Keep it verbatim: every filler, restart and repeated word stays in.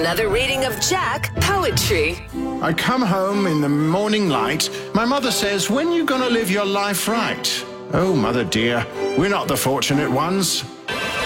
another reading of Jack Poetry. I come home in the morning light. My mother says, when you gonna live your life right? Oh, mother dear, we're not the fortunate ones.